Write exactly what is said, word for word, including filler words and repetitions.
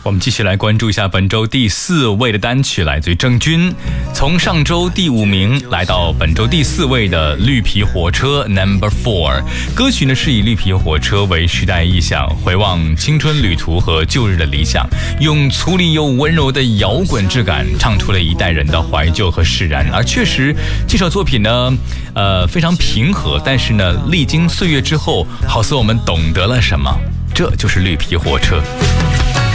我们继续来关注一下本周第四位的单曲，来自于郑钧，从上周第五名来到本周第四位的绿皮火车 Number Four。 歌曲呢是以绿皮火车为时代意象，回望青春旅途和旧日的理想，用粗粝又温柔的摇滚质感唱出了一代人的怀旧和释然。而确实这首作品呢呃，非常平和，但是呢历经岁月之后，好似我们懂得了什么，这就是绿皮火车。